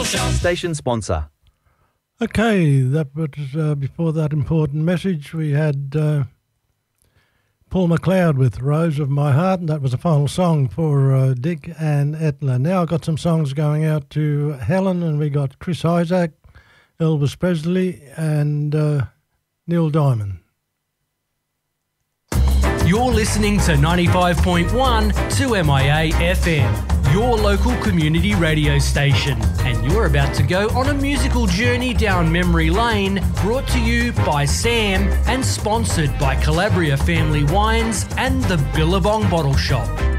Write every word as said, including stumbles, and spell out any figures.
Shop. Station sponsor. Okay, that was uh, before that important message. We had uh, Paul McLeod with Rose of My Heart, and that was the final song for uh, Dick and Etla. Now I've got some songs going out to Helen, and we got Chris Isaac, Elvis Presley, and uh, Neil Diamond. You're listening to ninety-five point one two M I A F M, your local community radio station. And you're about to go on a musical journey down memory lane, brought to you by Sam and sponsored by Calabria Family Wines and the Billabong Bottle Shop.